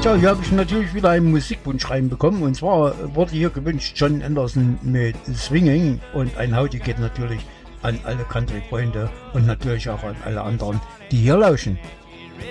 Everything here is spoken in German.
Tja, hier habe ich natürlich wieder einen Musikwunsch reinbekommen. Und zwar wurde hier gewünscht John Anderson mit Swinging. Und ein Howdy geht natürlich an alle Country-Freunde und natürlich auch an alle anderen, die hier lauschen.